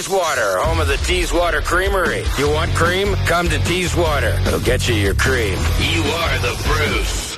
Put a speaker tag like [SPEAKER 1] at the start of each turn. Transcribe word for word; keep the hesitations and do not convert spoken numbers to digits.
[SPEAKER 1] Teeswater, home of the Teeswater Creamery. You want cream? Come to Teeswater. They'll get you your cream. You are the Bruce.